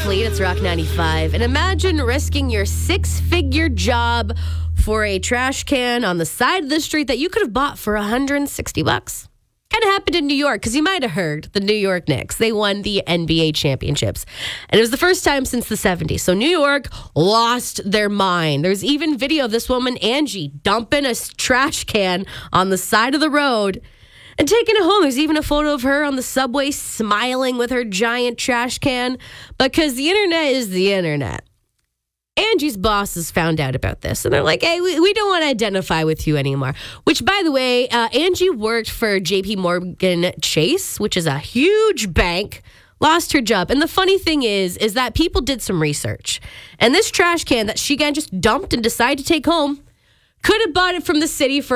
Fleet. It's Rock 95. And imagine risking your six-figure job for a trash can on the side of the street that you could have bought for $160. Kind of happened in New York, because you might have heard the New York Knicks. They won the NBA championships. And it was the first time since the 70s. So New York lost their mind. There's even video of this woman, Angie, dumping a trash can on the side of the road and taking it home. There's even a photo of her on the subway smiling with her giant trash can, because the internet is the internet. Angie's bosses found out about this, and they're like, hey, we don't want to identify with you anymore. Which, by the way, Angie worked for JP Morgan Chase, which is a huge bank, lost her job. And the funny thing is that people did some research. And this trash can that she just dumped and decided to take home could have bought it from the city for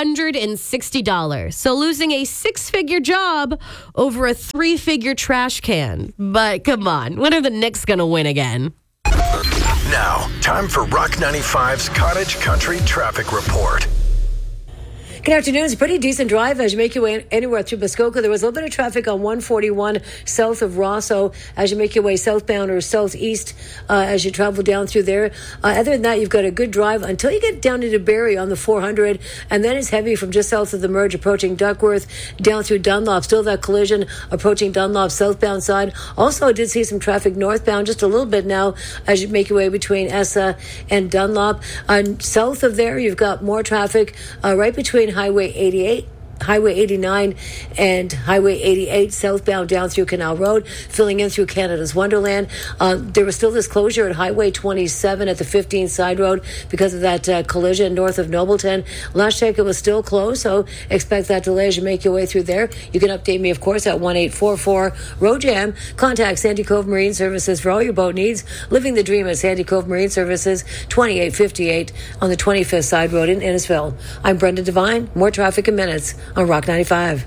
$160. So losing a six-figure job over a three-figure trash can. But come on, when are the Knicks going to win again? Now, time for Rock 95's Cottage Country Traffic Report. Good afternoon. It's a pretty decent drive as you make your way anywhere through Muskoka. There was a little bit of traffic on 141 south of Rosso as you make your way southbound or southeast as you travel down through there. Other than that, you've got a good drive until you get down into Barrie on the 400, and then it's heavy from just south of the merge approaching Duckworth down through Dunlop. Still that collision approaching Dunlop southbound side. Also, I did see some traffic northbound just a little bit now as you make your way between Essa and Dunlop. South of there, you've got more traffic right between Highway 88, Highway 89, and Highway 88 southbound down through Canal Road, filling in through Canada's Wonderland. There was still this closure at Highway 27 at the 15 side road because of that collision north of Nobleton. Last check, it was still closed, so expect that delay as you make your way through there. You can update me, of course, at 1-844-ROAD-JAM. Contact Sandy Cove Marine Services for all your boat needs. Living the dream at Sandy Cove Marine Services, 2858 on the 25th side road in Innisfil. I'm Brenda Devine. More traffic in minutes on Rock 95.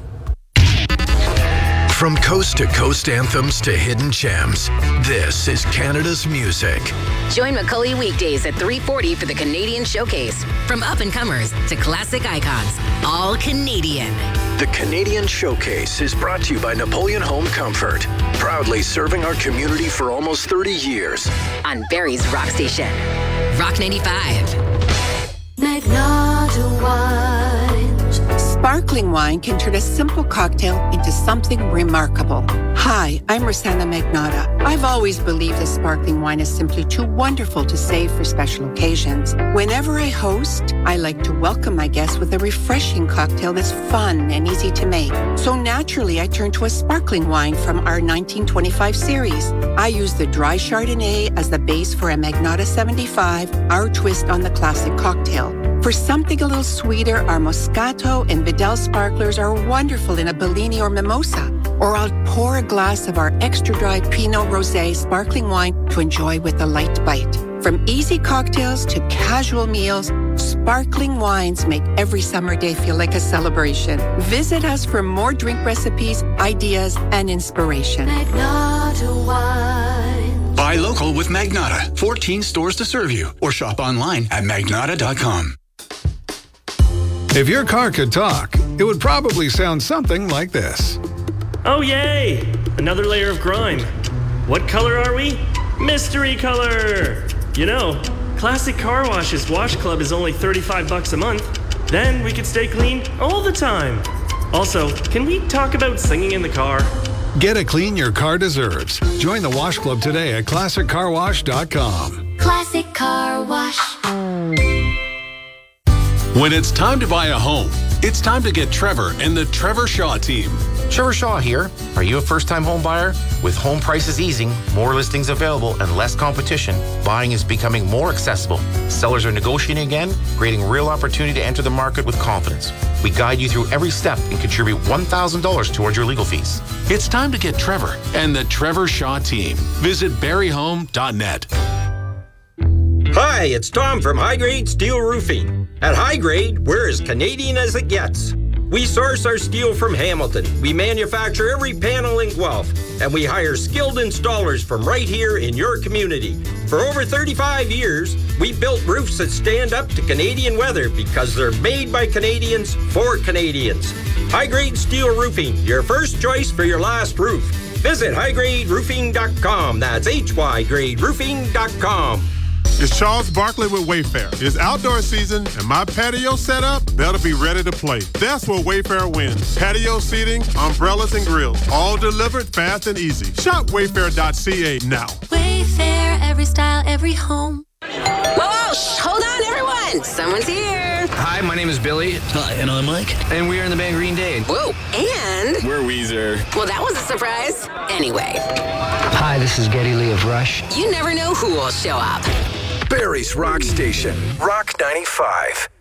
From coast to coast anthems to hidden gems, this is Canada's music. Join Macaulay weekdays at 3:40 for the Canadian Showcase. From up-and-comers to classic icons, all Canadian. The Canadian Showcase is brought to you by Napoleon Home Comfort, proudly serving our community for almost 30 years. On Barrie's Rock Station. Rock 95. Magnotta Wines. Sparkling wine can turn a simple cocktail into something remarkable. Hi, I'm Rosanna Magnotta. I've always believed that sparkling wine is simply too wonderful to save for special occasions. Whenever I host, I like to welcome my guests with a refreshing cocktail that's fun and easy to make. So naturally, I turn to a sparkling wine from our 1925 series. I use the dry Chardonnay as the base for a Magnotta 75, our twist on the classic cocktail. For something a little sweeter, our Moscato and Vidal sparklers are wonderful in a Bellini or mimosa. Or I'll pour a glass of our extra dry Pinot Rosé sparkling wine to enjoy with a light bite. From easy cocktails to casual meals, sparkling wines make every summer day feel like a celebration. Visit us for more drink recipes, ideas, and inspiration. Magnotta Wines. Buy local with Magnotta. 14 stores to serve you. Or shop online at magnotta.com. If your car could talk, it would probably sound something like this. Oh, yay! Another layer of grime. What color are we? Mystery color! You know, Classic Car Wash's Wash Club is only $35 a month. Then we could stay clean all the time. Also, can we talk about singing in the car? Get a clean your car deserves. Join the Wash Club today at ClassicCarWash.com. Classic Car Wash. When it's time to buy a home, it's time to get Trevor and the Trevor Shaw team. Trevor Shaw here. Are you a first-time home buyer? With home prices easing, more listings available, and less competition, buying is becoming more accessible. Sellers are negotiating again, creating real opportunity to enter the market with confidence. We guide you through every step and contribute $1,000 towards your legal fees. It's time to get Trevor and the Trevor Shaw team. Visit barryhome.net. Hi, it's Tom from High Grade Steel Roofing. At High Grade, we're as Canadian as it gets. We source our steel from Hamilton. We manufacture every panel in Guelph. And we hire skilled installers from right here in your community. For over 35 years, we built roofs that stand up to Canadian weather because they're made by Canadians for Canadians. High Grade Steel Roofing, your first choice for your last roof. Visit highgraderoofing.com. That's hygraderoofing.com. It's Charles Barkley with Wayfair. It's outdoor season, and my patio setup better be ready to play. That's where Wayfair wins. Patio seating, umbrellas, and grills, all delivered fast and easy. Shop wayfair.ca now. Wayfair, every style, every home. Whoa, hold on, everyone. Someone's here. Hi, my name is Billy. Hi, and I'm Mike. And we are in the band Green Day. Whoa, and? We're Weezer. Well, that was a surprise. Anyway. Hi, this is Geddy Lee of Rush. You never know who will show up. Barrie's Rock Station, Rock 95.